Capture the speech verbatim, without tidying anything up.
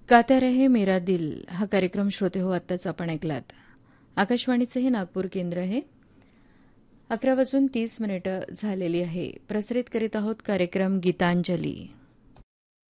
गाता रहे मेरा दिल हा कार्यक्रम श्रोते हो आत्ताच आपण ऐकलात. आकाशवाणीचं हे नागपूर केंद्र आहे. अकरा वाजून तीस मिनिटं झालेली आहे. प्रसारित करीत आहोत कार्यक्रम गीतांजली.